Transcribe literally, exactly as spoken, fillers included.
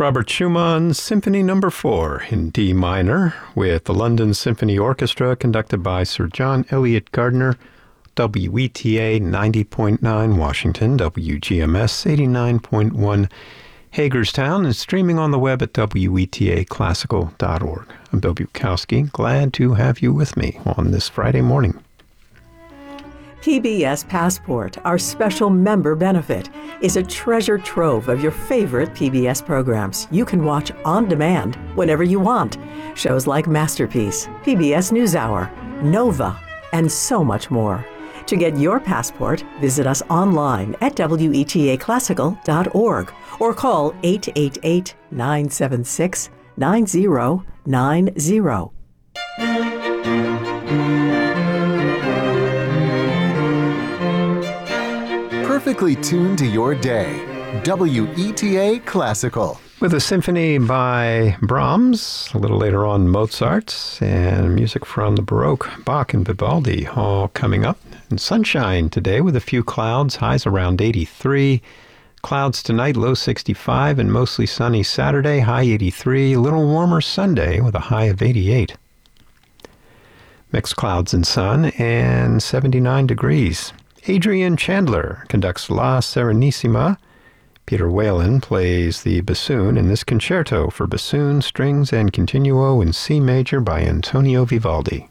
Robert Schumann Symphony Number four in D minor with the London Symphony Orchestra conducted by Sir John Eliot Gardiner, W E T A ninety point nine Washington, W G M S eighty-nine point one Hagerstown, and streaming on the web at W E T A classical dot org. I'm Bill Bukowski, glad to have you with me on this Friday morning. P B S Passport, our special member benefit, is a treasure trove of your favorite P B S programs you can watch on demand whenever you want. Shows like Masterpiece, P B S NewsHour, Nova, and so much more. To get your passport, visit us online at W E T A classical dot org or call eight eight eight, nine seven six, nine zero nine zero. Perfectly tuned to your day. W E T A Classical. With a symphony by Brahms, a little later on Mozart, and music from the Baroque, Bach and Vivaldi, all coming up. And sunshine today with a few clouds, highs around eighty-three. Clouds tonight, low sixty-five, and mostly sunny Saturday, high eighty-three. A little warmer Sunday with a high of eighty-eight. Mixed clouds and sun, and seventy-nine degrees. Adrian Chandler conducts La Serenissima. Peter Whalen plays the bassoon in this concerto for bassoon, strings, and continuo in C major by Antonio Vivaldi.